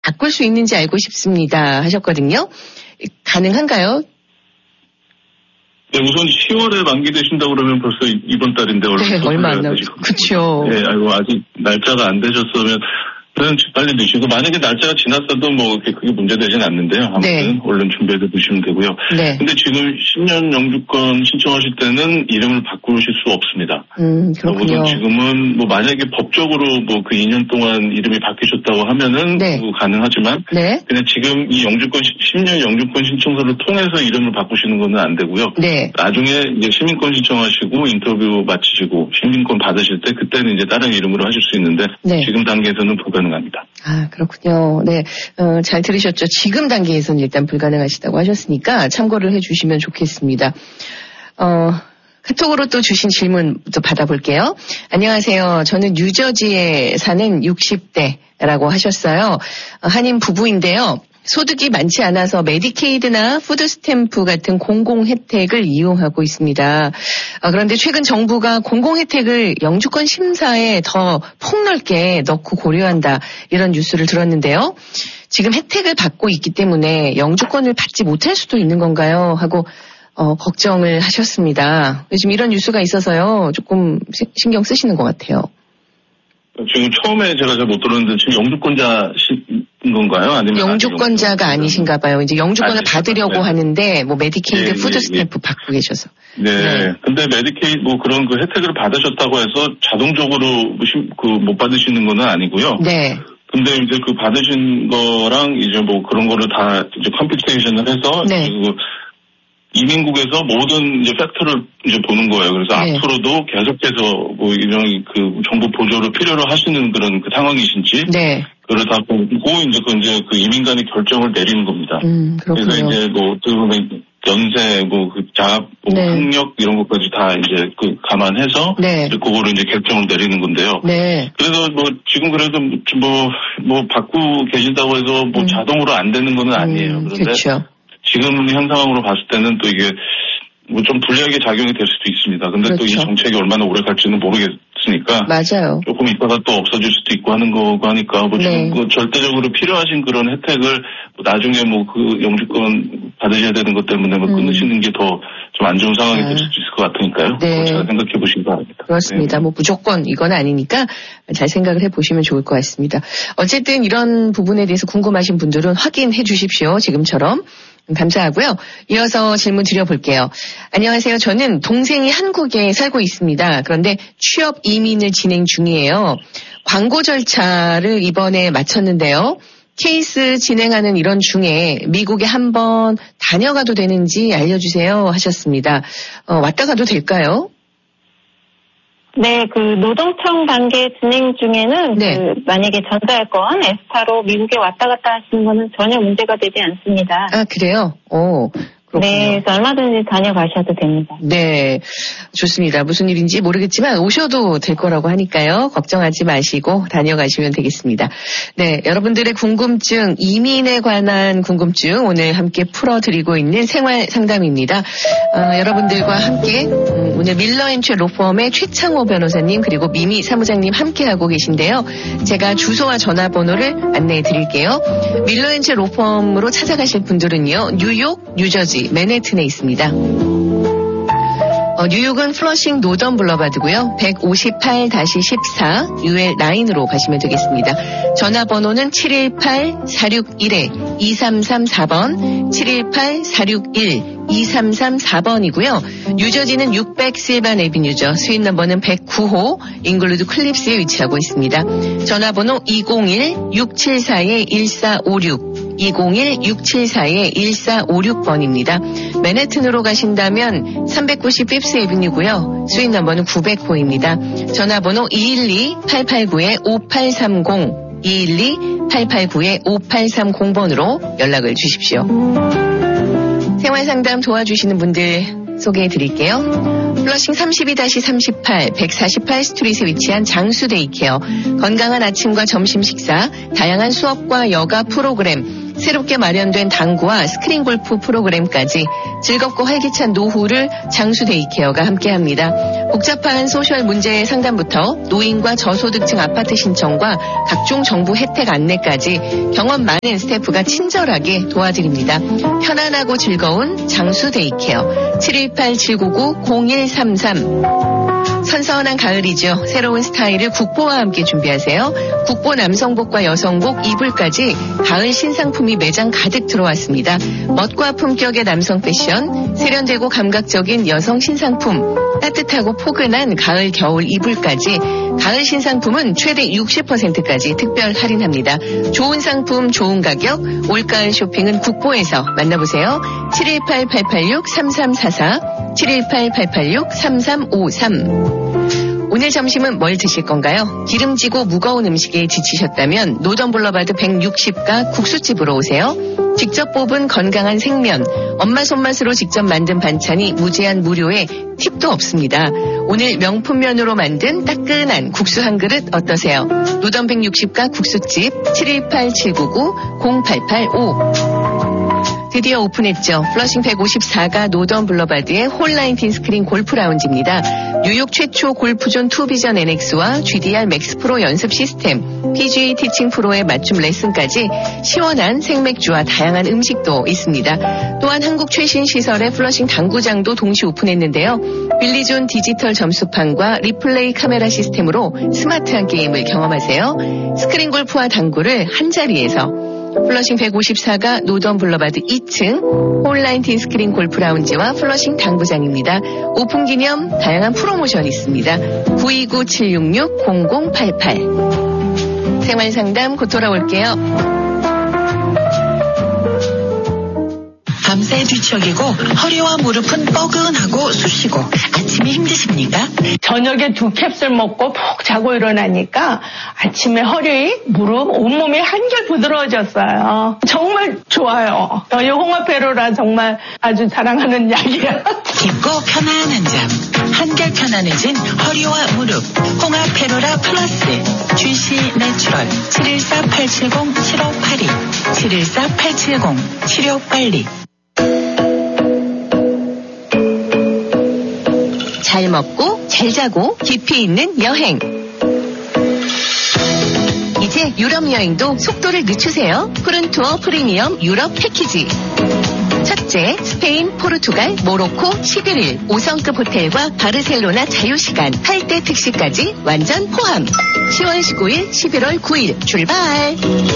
바꿀 수 있는지 알고 싶습니다 하셨거든요. 가능한가요? 네, 우선 10월에 만기되신다고 그러면 벌써 이번 달인데 얼마 안 남았죠. 그렇죠. 네, 아직 날짜가 안 되셨으면 빨리 넣으시고, 만약에 날짜가 지났어도 뭐 그게 문제되진 않는데요. 아무튼 네. 얼른 준비해서 넣으시면 되고요. 네. 근데 지금 10년 영주권 신청하실 때는 이름을 바꾸실 수 없습니다. 그렇군요. 지금은 뭐 만약에 법적으로 뭐 그 2년 동안 이름이 바뀌셨다고 하면은 네. 가능하지만 네. 그냥 지금 이 영주권 10년 영주권 신청서를 통해서 이름을 바꾸시는 건 안 되고요. 네. 나중에 이제 시민권 신청하시고 인터뷰 마치시고 시민권 받으실 때 그때는 이제 다른 이름으로 하실 수 있는데 네. 지금 단계에서는 불가능합니다. 아, 그렇군요. 네. 잘 들으셨죠? 지금 단계에서는 일단 불가능하시다고 하셨으니까 참고를 해주시면 좋겠습니다. 카톡으로 또 주신 질문 또 받아볼게요. 안녕하세요. 저는 뉴저지에 사는 60대라고 하셨어요. 한인 부부인데요. 소득이 많지 않아서 메디케이드나 푸드스탬프 같은 공공 혜택을 이용하고 있습니다. 그런데 최근 정부가 공공 혜택을 영주권 심사에 더 폭넓게 넣고 고려한다 이런 뉴스를 들었는데요. 지금 혜택을 받고 있기 때문에 영주권을 받지 못할 수도 있는 건가요? 하고 걱정을 하셨습니다. 요즘 이런 뉴스가 있어서요. 조금 신경 쓰시는 것 같아요. 지금 처음에 제가 잘 못 들었는데 지금 영주권자신 건가요? 아니면 영주권자가 아니신가 봐요. 이제 영주권을 받으려고 하는데 뭐 메디케이드 푸드스탬프 받고 계셔서. 네. 근데 메디케이드 뭐 그런 그 혜택을 받으셨다고 해서 자동적으로 못 받으시는 건 아니고요. 네. 근데 이제 그 받으신 거랑 이제 뭐 그런 거를 다 이제 컴퓨테이션을 해서 네. 이민국에서 모든 이제 팩트를 이제 보는 거예요. 그래서 네. 앞으로도 계속해서 뭐 이런 그 정부 보조를 필요로 하시는 그런 그 상황이신지. 네. 그걸 다 보고 이제 그 이민간이 결정을 내리는 겁니다. 그렇군요. 그래서 이제 뭐 어떻게 보면 연세, 자업, 네. 학력 이런 것까지 다 이제 감안해서 네. 이제 그거를 이제 결정을 내리는 건데요. 네. 그래서 지금 그래도 받고 계신다고 해서 자동으로 안 되는 건 아니에요. 그런데 그렇죠. 지금 현 상황으로 봤을 때는 또 이게 좀 불리하게 작용이 될 수도 있습니다. 근데 그렇죠. 또 이 정책이 얼마나 오래 갈지는 모르겠으니까. 맞아요. 조금 있다가 또 없어질 수도 있고 하는 거고 하니까 네. 지금 절대적으로 필요하신 그런 혜택을 나중에 그 영주권 받으셔야 되는 것 때문에 끊으시는 게 더 좀 안 좋은 상황이 될 수도 있을 것 같으니까요. 네. 잘 생각해 보시기 바랍니다. 그렇습니다. 네. 무조건 이건 아니니까 잘 생각을 해보시면 좋을 것 같습니다. 어쨌든 이런 부분에 대해서 궁금하신 분들은 확인해 주십시오. 지금처럼. 감사하고요. 이어서 질문 드려볼게요. 안녕하세요. 저는 동생이 한국에 살고 있습니다. 그런데 취업 이민을 진행 중이에요. 광고 절차를 이번에 마쳤는데요. 케이스 진행하는 이런 중에 미국에 한번 다녀가도 되는지 알려주세요 하셨습니다. 왔다 가도 될까요? 네, 노동청 단계 진행 중에는 네. 만약에 전자권 에스파로 미국에 왔다 갔다 하시는 거는 전혀 문제가 되지 않습니다. 아, 그래요? 그렇군요. 네, 그래서 얼마든지 다녀가셔도 됩니다. 네, 좋습니다. 무슨 일인지 모르겠지만 오셔도 될 거라고 하니까요. 걱정하지 마시고 다녀가시면 되겠습니다. 네, 여러분들의 궁금증, 이민에 관한 궁금증 오늘 함께 풀어드리고 있는 생활 상담입니다. 여러분들과 함께 오늘 밀러앤최 로펌의 최창호 변호사님 그리고 미미 사무장님 함께하고 계신데요. 제가 주소와 전화번호를 안내해 드릴게요. 밀러앤최 로펌으로 찾아가실 분들은요. 뉴욕, 뉴저지, 맨해튼에 있습니다. 뉴욕은 플러싱 노던 블러바드고요. 158-14 UL 라인으로 가시면 되겠습니다. 전화번호는 718-461-2334번 718-461-2334번이고요. 뉴저지는 600 실반 애비뉴죠. 스윗 넘버는 109호 잉글루드 클립스에 위치하고 있습니다. 전화번호 201-674-1456 201-674-1456번입니다. 맨해튼으로 가신다면 390 피프스 애비뉴고요. 스윗 넘버는 900호입니다. 전화번호 212-889-5830 212-889-5830번으로 연락을 주십시오. 생활상담 도와주시는 분들 소개해드릴게요. 플러싱 32-38 148 스트리트에 위치한 장수데이케어 건강한 아침과 점심 식사 다양한 수업과 여가 프로그램 새롭게 마련된 당구와 스크린 골프 프로그램까지 즐겁고 활기찬 노후를 장수 데이케어가 함께합니다. 복잡한 소셜 문제 상담부터 노인과 저소득층 아파트 신청과 각종 정부 혜택 안내까지 경험 많은 스태프가 친절하게 도와드립니다. 편안하고 즐거운 장수 데이케어 718-799-0133 선선한 가을이죠. 새로운 스타일을 국보와 함께 준비하세요. 국보 남성복과 여성복, 이불까지 가을 신상품이 매장 가득 들어왔습니다. 멋과 품격의 남성 패션, 세련되고 감각적인 여성 신상품, 따뜻하고 포근한 가을 겨울 이불까지 가을 신상품은 최대 60%까지 특별 할인합니다. 좋은 상품, 좋은 가격, 올가을 쇼핑은 국보에서 만나보세요. 718-886-3344 718-886-3353 오늘 점심은 뭘 드실 건가요? 기름지고 무거운 음식에 지치셨다면 노던블러바드 160가 국수집으로 오세요. 직접 뽑은 건강한 생면, 엄마 손맛으로 직접 만든 반찬이 무제한 무료에 팁도 없습니다. 오늘 명품면으로 만든 따끈한 국수 한 그릇 어떠세요? 노던 160가 국수집 718-799-0885 드디어 오픈했죠. 플러싱 154가 노던 블러바드의 홀19 스크린 골프 라운지입니다. 뉴욕 최초 골프존 투비전 NX와 GDR 맥스 프로 연습 시스템, PGA 티칭 프로의 맞춤 레슨까지 시원한 생맥주와 다양한 음식도 있습니다. 또한 한국 최신 시설의 플러싱 당구장도 동시 오픈했는데요. 빌리존 디지털 점수판과 리플레이 카메라 시스템으로 스마트한 게임을 경험하세요. 스크린 골프와 당구를 한자리에서 플러싱 154가 노던 블러바드 2층 홀19 스크린 골프 라운지와 플러싱 당구장입니다. 오픈 기념 다양한 프로모션이 있습니다. 929-766-0088 생활상담 곧 돌아올게요. 밤새 뒤척이고 허리와 무릎은 뻐근하고 쑤시고 아침이 힘드십니까? 저녁에 2캡슐 먹고 푹 자고 일어나니까 아침에 허리, 무릎, 온몸이 한결 부드러워졌어요. 정말 좋아요. 이 홍합회로라 정말 아주 자랑하는 약이야. 깊고 편안한 잠, 한결 편안해진 허리와 무릎, 홍합회로라 플러스, GC 내추럴 714-870-7582 714-870-7582 잘 먹고 잘 자고 깊이 있는 여행. 이제 유럽 여행도 속도를 늦추세요. 푸른투어 프리미엄 유럽 패키지. 첫째, 스페인, 포르투갈, 모로코 11일 5성급 호텔과 바르셀로나 자유시간 8대 특시까지 완전 포함. 10월 19일, 11월 9일 출발.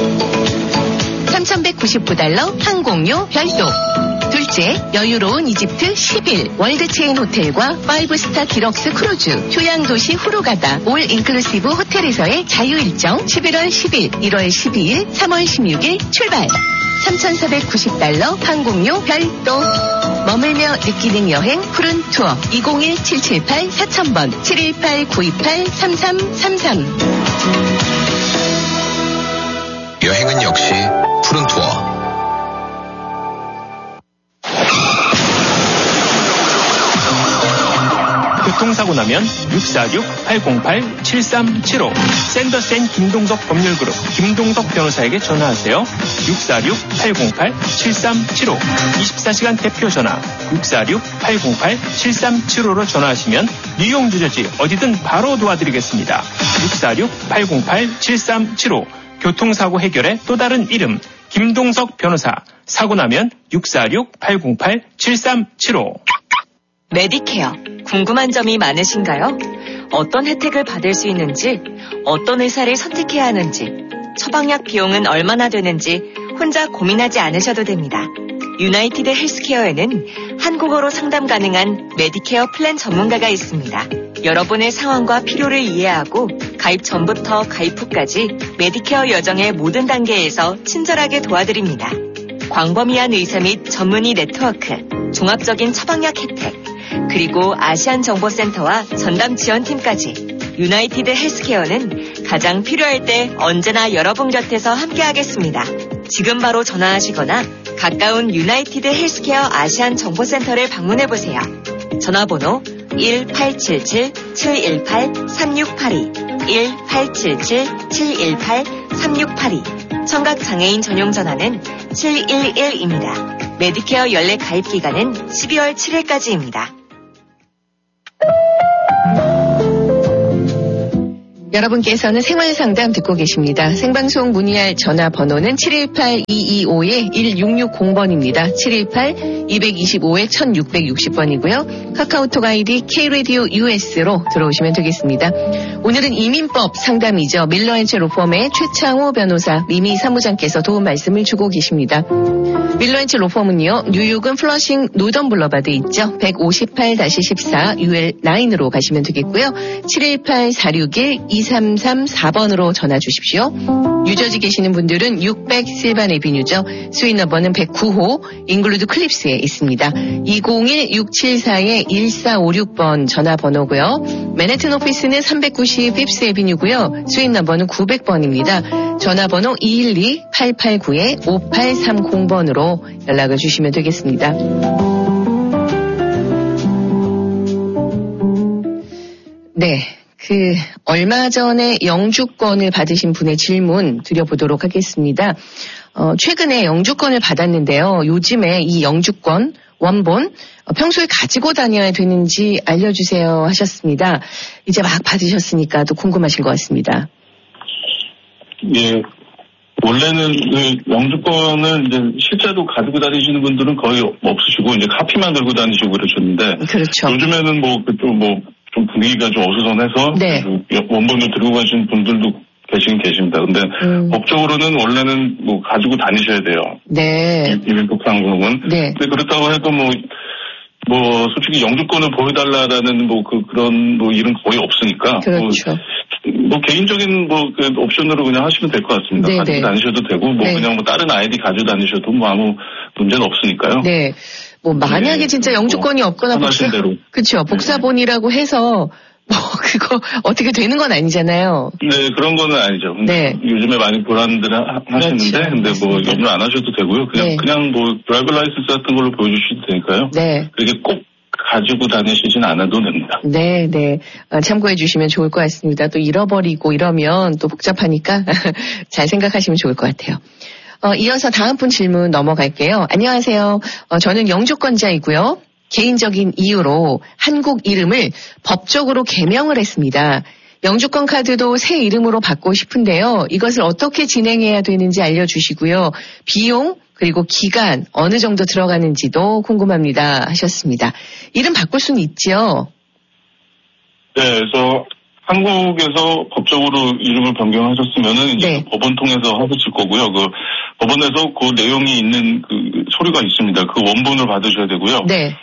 3,199달러 항공료 별도. 둘째, 여유로운 이집트 10일 월드체인 호텔과 5스타 디럭스 크루즈, 휴양도시 후루가다 올 인클루시브 호텔에서의 자유일정 11월 10일, 1월 12일, 3월 16일 출발. 3,490달러 항공료 별도. 머물며 느끼는 여행 푸른 투어 201-778-4000번 718-928-3333 여행은 역시 푸른 투어. 교통사고 나면 646-808-7375 샌더센 김동석 법률그룹 김동석 변호사에게 전화하세요. 646-808-7375 24시간 대표 전화 646-808-7375로 전화하시면 뉴욕 뉴저지 어디든 바로 도와드리겠습니다. 646-808-7375 교통사고 해결의 또 다른 이름 김동석 변호사. 사고 나면 646-808-7375 메디케어, 궁금한 점이 많으신가요? 어떤 혜택을 받을 수 있는지, 어떤 의사를 선택해야 하는지, 처방약 비용은 얼마나 되는지 혼자 고민하지 않으셔도 됩니다. 유나이티드 헬스케어에는 한국어로 상담 가능한 메디케어 플랜 전문가가 있습니다. 여러분의 상황과 필요를 이해하고 가입 전부터 가입 후까지 메디케어 여정의 모든 단계에서 친절하게 도와드립니다. 광범위한 의사 및 전문의 네트워크, 종합적인 처방약 혜택, 그리고 아시안 정보센터와 전담 지원팀까지 유나이티드 헬스케어는 가장 필요할 때 언제나 여러분 곁에서 함께하겠습니다. 지금 바로 전화하시거나 가까운 유나이티드 헬스케어 아시안 정보센터를 방문해보세요. 전화번호 1877-718-3682 1877-718-3682 청각장애인 전용 전화는 711입니다. 메디케어 연례 가입 기간은 12월 7일까지입니다. 여러분께서는 생활상담 듣고 계십니다. 생방송 문의할 전화번호는 718-225-1660번입니다. 718-225-1660번이고요. 카카오톡 아이디 K-Radio US로 들어오시면 되겠습니다. 오늘은 이민법 상담이죠. 밀러앤체 로펌의 최창호 변호사, 미미 사무장께서 도움 말씀을 주고 계십니다. 밀러앤체 로펌은요, 뉴욕은 플러싱 노던 블러바드 있죠. 158-14 UL9으로 가시면 되겠고요. 718-461-2334번으로 전화 주십시오. 뉴저지 계시는 분들은 600 실반 에비뉴죠. 스윗 넘버는 109호, 인글루드 클립스에 있습니다. 201-674-1456번 전화번호고요. 맨해튼 오피스는 390 핍스 에비뉴고요. 스윗 넘버는 900번입니다. 전화번호 212-889-5830번으로 연락을 주시면 되겠습니다. 네. 얼마 전에 영주권을 받으신 분의 질문 드려보도록 하겠습니다. 최근에 영주권을 받았는데요. 요즘에 이 영주권, 원본, 평소에 가지고 다녀야 되는지 알려주세요 하셨습니다. 이제 막 받으셨으니까 또 궁금하신 것 같습니다. 예. 원래는 영주권을 이제 실제로 가지고 다니시는 분들은 거의 없으시고 이제 카피만 들고 다니시고 그러셨는데. 그렇죠. 요즘에는 좀 분위기가 좀 어수선해서 네. 원본을 들고 가시는 분들도 계십니다. 근데 법적으로는 원래는 가지고 다니셔야 돼요. 네. 이민법상으로는. 네. 근데 그렇다고 해도 솔직히 영주권을 보여달라라는 그런 일은 거의 없으니까. 그렇죠. 개인적인 그 옵션으로 그냥 하시면 될 것 같습니다. 네네. 가지고 다니셔도 되고 네. 그냥 다른 아이디 가지고 다니셔도 아무 문제는 없으니까요. 네. 만약에 네, 진짜 영주권이 없거나 그렇죠. 복사본이라고 해서 그거 어떻게 되는 건 아니잖아요. 네, 그런 거는 아니죠. 근데 요즘에 많이 불안들 하시는데, 그렇죠. 근데 염려 안 하셔도 되고요. 그냥 드라이브 라이센스 같은 걸로 보여주셔도 되니까요. 네. 그렇게 꼭 가지고 다니시진 않아도 됩니다. 네, 네. 참고해 주시면 좋을 것 같습니다. 또 잃어버리고 이러면 또 복잡하니까 잘 생각하시면 좋을 것 같아요. 이어서 다음 분 질문 넘어갈게요. 안녕하세요. 저는 영주권자이고요. 개인적인 이유로 한국 이름을 법적으로 개명을 했습니다. 영주권 카드도 새 이름으로 받고 싶은데요. 이것을 어떻게 진행해야 되는지 알려주시고요. 비용 그리고 기간 어느 정도 들어가는지도 궁금합니다 하셨습니다. 이름 바꿀 수는 있죠? 네, 그래서 한국에서 법적으로 이름을 변경하셨으면은 이제 법원 통해서 하실 거고요. 법원에서 그 내용이 있는 서류가 있습니다. 그 원본을 받으셔야 되고요. 네.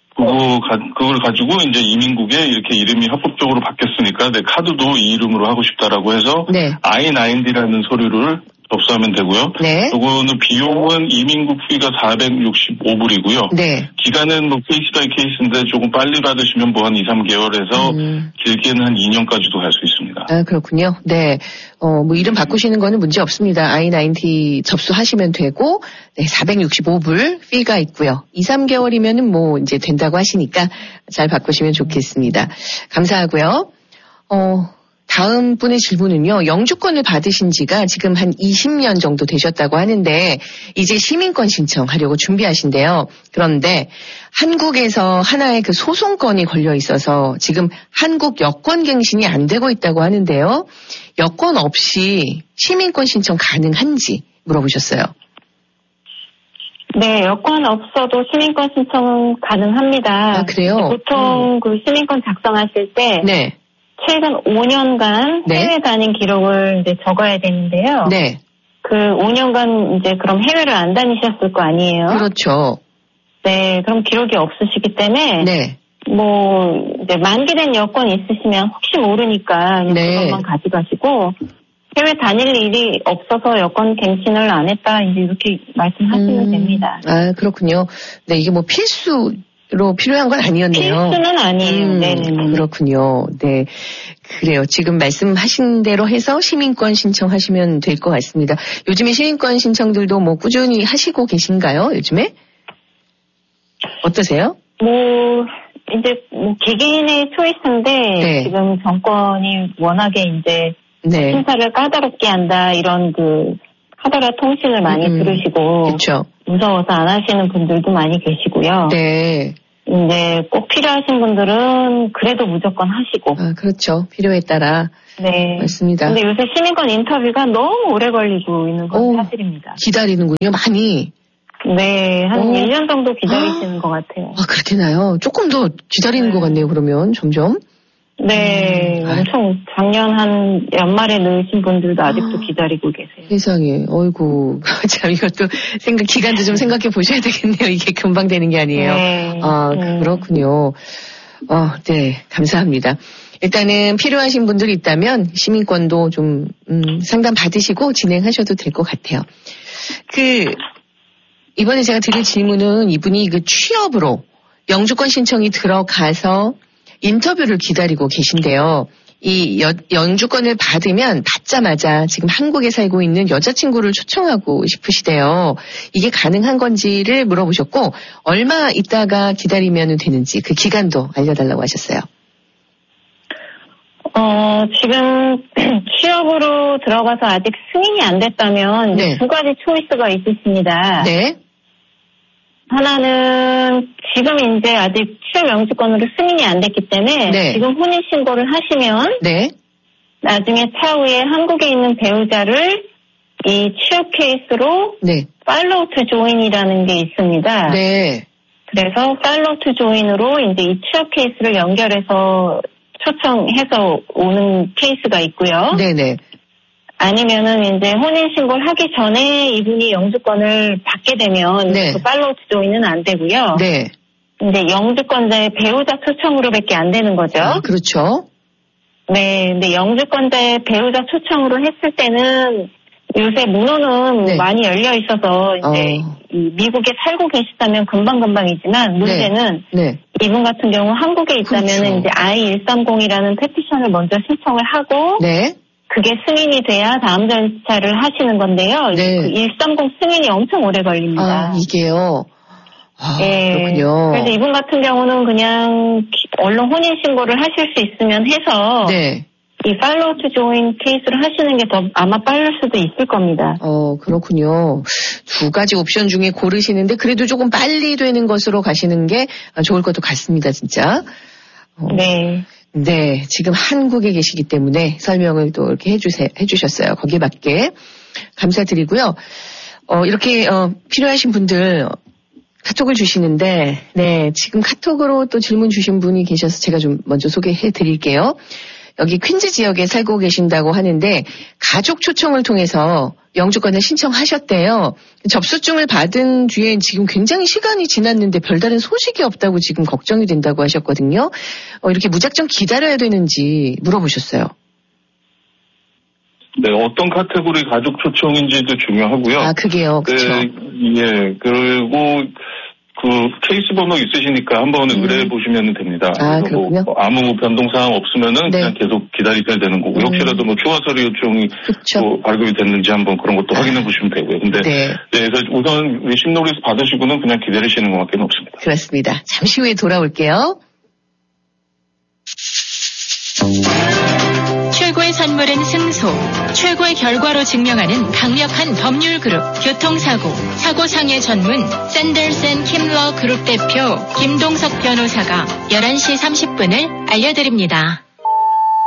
그걸 가지고 이제 이민국에 이렇게 이름이 합법적으로 바뀌었으니까 내 카드도 이 이름으로 하고 싶다라고 해서 I-9D라는 서류를 접수하면 되고요. 네. 요거는 비용은 이민국 피가 465불이고요. 네. 기간은 케이스 바이 케이스인데 조금 빨리 받으시면 한 2, 3개월에서 길게는 한 2년까지도 갈 수 있습니다. 아, 그렇군요. 네. 이름 바꾸시는 거는 문제 없습니다. I-9D 접수하시면 되고, 465불 피가 있고요. 2, 3개월이면은 이제 된다고 하시니까 잘 바꾸시면 좋겠습니다. 감사하고요. 다음 분의 질문은요. 영주권을 받으신 지가 지금 한 20년 정도 되셨다고 하는데 이제 시민권 신청하려고 준비하신대요. 그런데 한국에서 하나의 소송권이 걸려 있어서 지금 한국 여권 갱신이 안 되고 있다고 하는데요. 여권 없이 시민권 신청 가능한지 물어보셨어요. 네, 여권 없어도 시민권 신청은 가능합니다. 아, 그래요? 보통 시민권 작성하실 때 네. 최근 5년간 해외 다닌 기록을 이제 적어야 되는데요. 네. 그 5년간 이제 그럼 해외를 안 다니셨을 거 아니에요? 그렇죠. 네, 그럼 기록이 없으시기 때문에 이제 만기된 여권 있으시면 혹시 모르니까 그것만 가져가시고 해외 다닐 일이 없어서 여권 갱신을 안 했다 이제 이렇게 말씀하시면 됩니다. 아, 그렇군요. 네, 이게 필수로 필요한 건 아니었네요. 필수는 아니에요. 네. 그렇군요. 네. 그래요. 지금 말씀하신 대로 해서 시민권 신청하시면 될 것 같습니다. 요즘에 시민권 신청들도 꾸준히 하시고 계신가요? 요즘에? 어떠세요? 이제 개개인의 초이스인데 지금 정권이 워낙에 이제 심사를 까다롭게 한다 이런 하다가 통신을 많이 들으시고 그쵸. 무서워서 안 하시는 분들도 많이 계시고요. 네. 이제 꼭 필요하신 분들은 그래도 무조건 하시고. 아, 그렇죠. 필요에 따라. 네. 맞습니다. 근데 요새 시민권 인터뷰가 너무 오래 걸리고 있는 건 사실입니다. 기다리는군요, 많이. 네, 한 1년 정도 기다리시는 것 같아요. 아, 그렇게나요? 조금 더 기다리는 것 같네요, 그러면, 점점. 네, 엄청 작년 한 연말에 넣으신 분들도 아직도 기다리고 계세요. 세상에, 어이구. 참, 이것도 기간도 좀 생각해 보셔야 되겠네요. 이게 금방 되는 게 아니에요. 네. 그렇군요. 네, 감사합니다. 일단은 필요하신 분들이 있다면 시민권도 좀, 상담 받으시고 진행하셔도 될 것 같아요. 이번에 제가 드릴 질문은 이분이 취업으로 영주권 신청이 들어가서 인터뷰를 기다리고 계신데요. 이 영주권을 받자마자 지금 한국에 살고 있는 여자친구를 초청하고 싶으시대요. 이게 가능한 건지를 물어보셨고 얼마 있다가 기다리면 되는지 그 기간도 알려달라고 하셨어요. 지금 취업으로 들어가서 아직 승인이 안 됐다면 네. 두 가지 초이스가 있으십니다. 네. 하나는 지금 이제 아직 취업 영주권으로 승인이 안 됐기 때문에 네. 지금 혼인신고를 하시면 네. 나중에 차후에 한국에 있는 배우자를 이 취업 케이스로 네. 팔로우 투 조인이라는 게 있습니다. 네. 그래서 팔로우 투 조인으로 이제 이 취업 케이스를 연결해서 초청해서 오는 케이스가 있고요. 네네. 아니면은 이제 혼인신고를 하기 전에 이분이 영주권을 받게 되면 네. 그 팔로우 투 조인은 안 되고요. 네. 이제 영주권자의 배우자 초청으로밖에 안 되는 거죠. 아, 그렇죠. 네, 근데 영주권자의 배우자 초청으로 했을 때는 요새 문호는 네. 많이 열려 있어서 이제 이 미국에 살고 계시다면 금방이지만 문제는 네. 이분 같은 경우 한국에 있다면 그렇죠. 이제 I-130이라는 페티션을 먼저 신청을 하고 네. 그게 승인이 돼야 다음 절차를 하시는 건데요. 네. 그 130 승인이 엄청 오래 걸립니다. 아, 이게요. 네. 그렇군요. 그래서 이분 같은 경우는 그냥 얼른 혼인신고를 하실 수 있으면 해서 네. 이 팔로우 투 조인 케이스를 하시는 게 더 아마 빠를 수도 있을 겁니다. 그렇군요. 두 가지 옵션 중에 고르시는데 그래도 조금 빨리 되는 것으로 가시는 게 좋을 것도 같습니다, 진짜. 네. 네, 지금 한국에 계시기 때문에 설명을 또 이렇게 해주셨어요. 거기밖에 감사드리고요. 이렇게 필요하신 분들 카톡을 주시는데, 네, 지금 카톡으로 또 질문 주신 분이 계셔서 제가 좀 먼저 소개해 드릴게요. 여기 퀸즈 지역에 살고 계신다고 하는데 가족 초청을 통해서 영주권을 신청하셨대요. 접수증을 받은 뒤에 지금 굉장히 시간이 지났는데 별다른 소식이 없다고 지금 걱정이 된다고 하셨거든요. 이렇게 무작정 기다려야 되는지 물어보셨어요. 네, 어떤 카테고리 가족 초청인지도 중요하고요. 아, 그게요. 그렇죠. 예, 그리고 그 케이스 번호 있으시니까 한번 의뢰해 보시면 됩니다. 아, 그렇군요. 아무 변동사항 없으면은 그냥 계속 기다리셔야 되는 거고 혹시라도 추가 서류 요청이 또 발급이 됐는지 한번 그런 것도 확인해 보시면 되고요. 근데 그래서 우선 리심 노리스 받으시고는 그냥 기다리시는 것밖에 없습니다. 그렇습니다. 잠시 후에 돌아올게요. 최고의 선물은 승소, 최고의 결과로 증명하는 강력한 법률 그룹 교통사고, 사고상해 전문 샌들슨 킴러 그룹 대표 김동석 변호사가 11시 30분을 알려드립니다.